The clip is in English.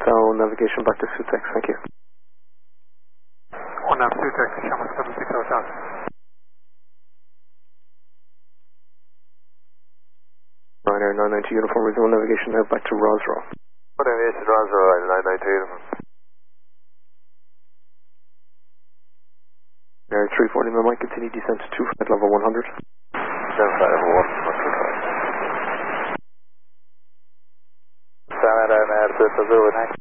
Hotel, navigation back to Sutex, thank you. 19 Sutex, Shaman 76 Hotel. Ryanair 992 uniform, resume navigation now back to Roswell. Navigation Roswell, 992 uniform. Air 340 Mil, continue descent to flight level 100. Flight level 100. Sarah, Zulu 9.